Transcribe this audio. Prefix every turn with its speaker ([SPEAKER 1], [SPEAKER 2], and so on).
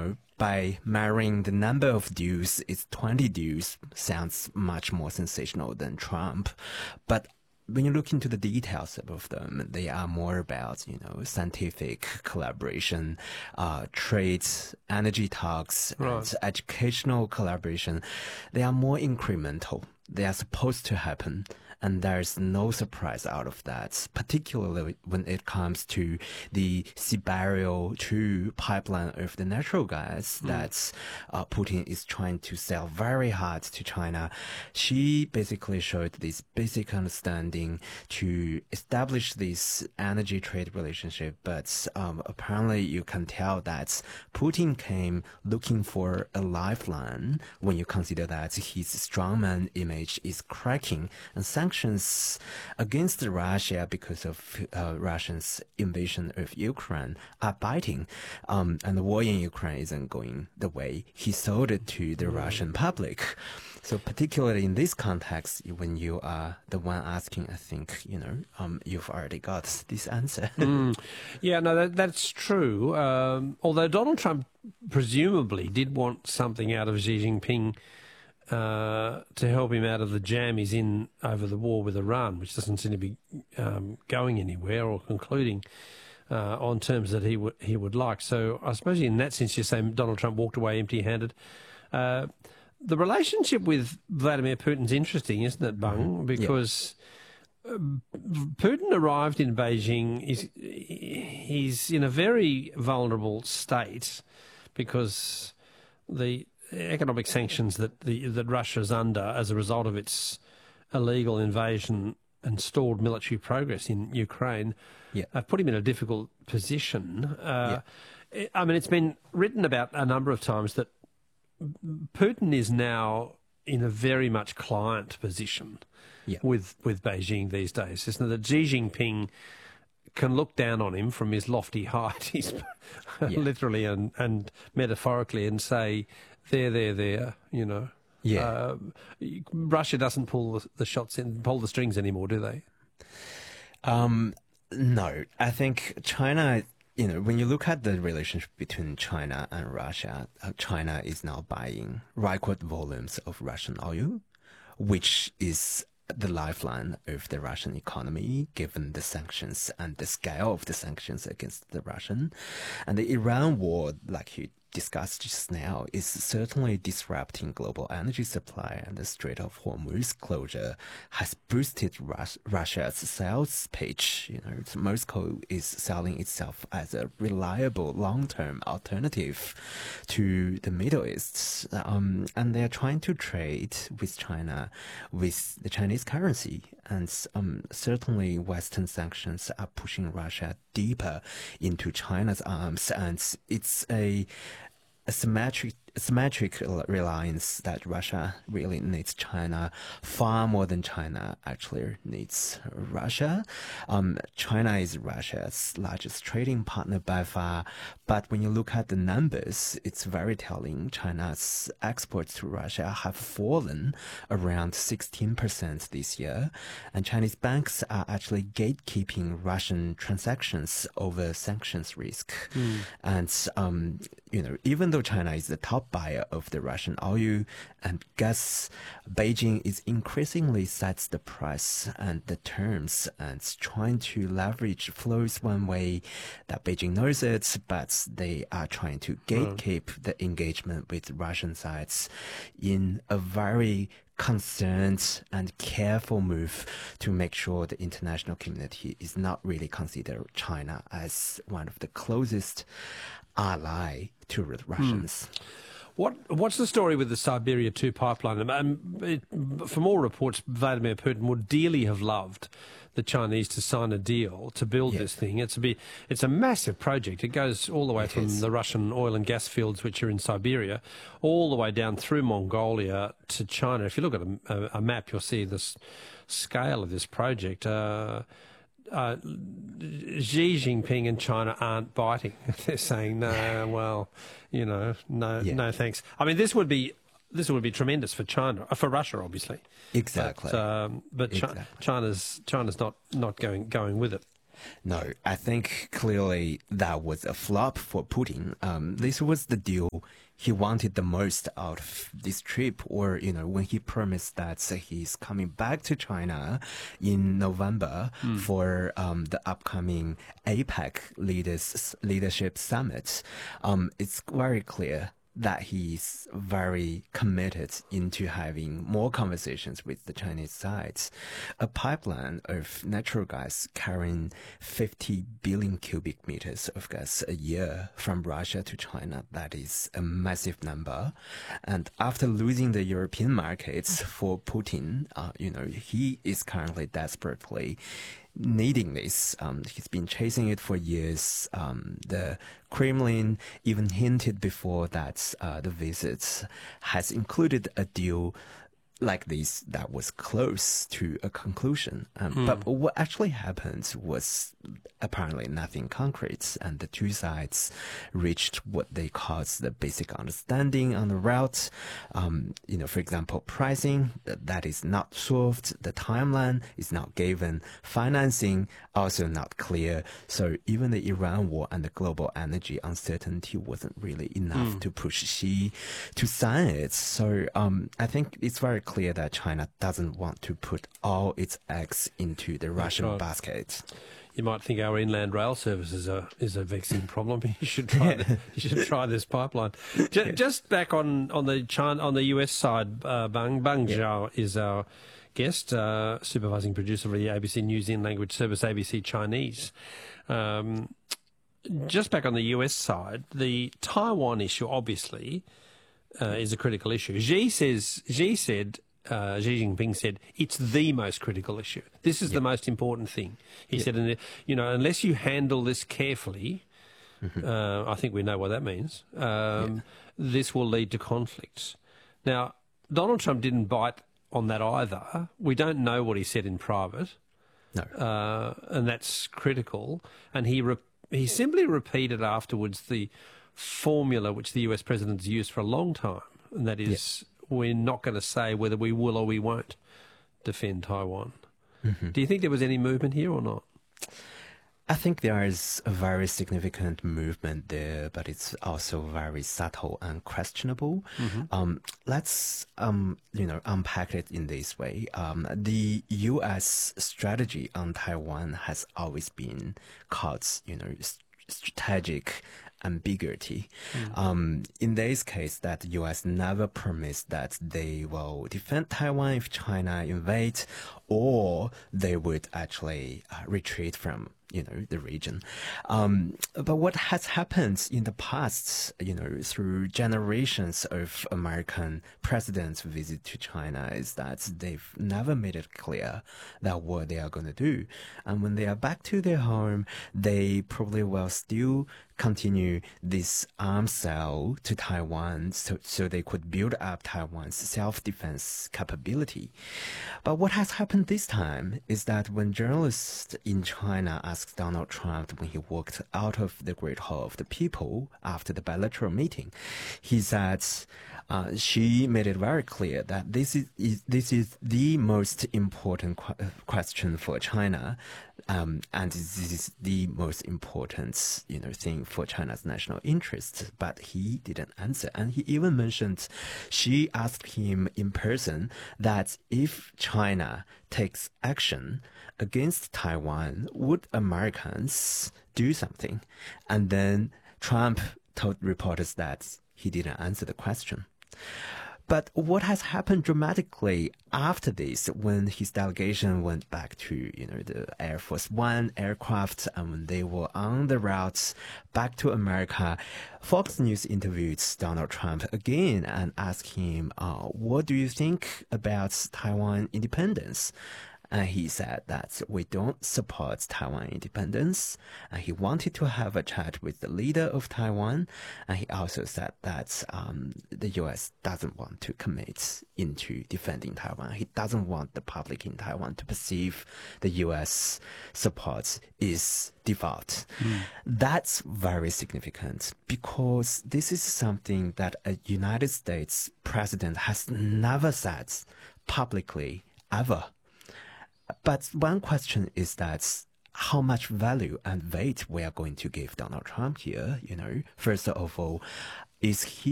[SPEAKER 1] by marrying the number of dues, it's 20 dues, sounds much more sensational than Trump. But when you look into the details of them, they are more about, scientific collaboration, trade, energy talks, and educational collaboration. They are more incremental. They are supposed to happen. And there's no surprise out of that, particularly when it comes to the Siberia 2 pipeline of the natural gas that Putin is trying to sell very hard to China. She basically showed this basic understanding to establish this energy trade relationship. But apparently you can tell that Putin came looking for a lifeline when you consider that his strongman image is cracking and sanctions against Russia because of Russia's invasion of Ukraine are biting, and the war in Ukraine isn't going the way he sold it to the Russian public. So particularly in this context, when you are the one asking, I think, you've already got this answer.
[SPEAKER 2] Yeah, no, that's true. Although Donald Trump presumably did want something out of Xi Jinping to help him out of the jam he's in over the war with Iran, which doesn't seem to be going anywhere or concluding on terms that he would like. So I suppose in that sense you're saying Donald Trump walked away empty-handed. The relationship with Vladimir Putin's interesting, isn't it, Bung? Because Putin arrived in Beijing. He's in a very vulnerable state because the economic sanctions that Russia's under as a result of its illegal invasion and stalled military progress in Ukraine have put him in a difficult position. I mean, it's been written about a number of times that Putin is now in a very much client position with Beijing these days. Isn't it that Xi Jinping can look down on him from his lofty height, literally and metaphorically, and say, there, Russia doesn't pull the strings anymore, do they?
[SPEAKER 1] No, I think China, when you look at the relationship between China and Russia, China is now buying record volumes of Russian oil, which is the lifeline of the Russian economy, given the sanctions and the scale of the sanctions against the Russian. And the Iran war, like you discussed just now, is certainly disrupting global energy supply, and the Strait of Hormuz closure has boosted Russia's sales pitch. Moscow is selling itself as a reliable long-term alternative to the Middle East, and they're trying to trade with China with the Chinese currency, and certainly Western sanctions are pushing Russia deeper into China's arms, and it's a symmetric reliance that Russia really needs China far more than China actually needs Russia. China is Russia's largest trading partner by far, but when you look at the numbers, it's very telling. China's exports to Russia have fallen around 16% this year, and Chinese banks are actually gatekeeping Russian transactions over sanctions risk. And even though China is the top buyer of the Russian oil and gas, Beijing is increasingly sets the price and the terms and trying to leverage flows one way that Beijing knows it, but they are trying to gatekeep the engagement with Russian sides in a very concerned and careful move to make sure the international community is not really consider China as one of the closest ally to the Russians.
[SPEAKER 2] What's the story with the Siberia 2 pipeline? From all reports, Vladimir Putin would dearly have loved the Chinese to sign a deal to build this thing. It's a massive project. It goes all the way from the Russian oil and gas fields, which are in Siberia, all the way down through Mongolia to China. If you look at a map, you'll see the scale of this project. Xi Jinping and China aren't biting. They're saying, no, no thanks. I mean, this would be tremendous for China, for Russia, obviously.
[SPEAKER 1] Exactly.
[SPEAKER 2] But exactly. China's not going with it.
[SPEAKER 1] No, I think clearly that was a flop for Putin. This was the deal he wanted the most out of this trip, or, when he promised that he's coming back to China in November for the upcoming APEC leadership summit. It's very clear that he's very committed into having more conversations with the Chinese side. A pipeline of natural gas carrying 50 billion cubic meters of gas a year from Russia to China, that is a massive number. And after losing the European markets for Putin, he is currently desperately needing this. He's been chasing it for years. The Kremlin even hinted before that the visit has included a deal like this that was close to a conclusion. But what actually happened was apparently nothing concrete, and the two sides reached what they called the basic understanding on the route. For example, pricing, that is not solved. The timeline is not given. Financing, also not clear. So even the Iran war and the global energy uncertainty wasn't really enough to push Xi to sign it. So I think it's very clear that China doesn't want to put all its eggs into the Russian basket.
[SPEAKER 2] You might think our inland rail service is a vexing problem. You should try this pipeline. Just back on the US side, Bang Zhao is our guest, supervising producer of the ABC News in language service ABC Chinese. Just back on the US side, the Taiwan issue obviously is a critical issue. Xi Jinping said it's the most critical issue. This is the most important thing. He said, unless you handle this carefully, I think we know what that means, this will lead to conflicts. Now, Donald Trump didn't bite on that either. We don't know what he said in private.
[SPEAKER 1] No.
[SPEAKER 2] And that's critical. And he simply repeated afterwards the formula which the US president has used for a long time, and that is we're not going to say whether we will or we won't defend Taiwan. Do you think there was any movement here or not?
[SPEAKER 1] I think there is a very significant movement there, but it's also very subtle and questionable. Let's, unpack it in this way. The U.S. strategy on Taiwan has always been called, strategic ambiguity. In this case, that the U.S. never promised that they will defend Taiwan if China invades, or they would actually retreat from the region. But what has happened in the past, through generations of American presidents' visit to China, is that they've never made it clear that what they are going to do. And when they are back to their home, they probably will still continue this arms sale to Taiwan so they could build up Taiwan's self-defense capability. But what has happened this time is that when journalists in China asked Donald Trump when he walked out of the Great Hall of the People after the bilateral meeting, he said she made it very clear that this is the most important question for China, and this is the most important thing for China's national interest. But he didn't answer, and he even mentioned she asked him in person that if China takes action against Taiwan, would Americans do something? And then Trump told reporters that he didn't answer the question. But what has happened dramatically after this, when his delegation went back to, the Air Force One aircraft, and when they were on the routes back to America, Fox News interviewed Donald Trump again and asked him, what do you think about Taiwan independence? And he said that we don't support Taiwan independence. And he wanted to have a chat with the leader of Taiwan. And he also said that the U.S. doesn't want to commit into defending Taiwan. He doesn't want the public in Taiwan to perceive the U.S. support is default. That's very significant, because this is something that a United States president has never said publicly, ever. But one question is that how much value and weight we are going to give Donald Trump here. First of all, is he